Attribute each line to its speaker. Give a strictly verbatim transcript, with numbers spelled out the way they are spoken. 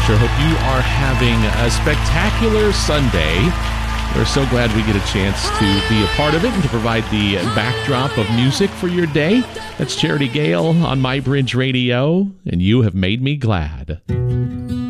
Speaker 1: sure hope you are having a spectacular Sunday. We're so glad we get a chance to be a part of it and to provide the backdrop of music for your day. That's Charity Gale on My Bridge Radio, and you have made me glad.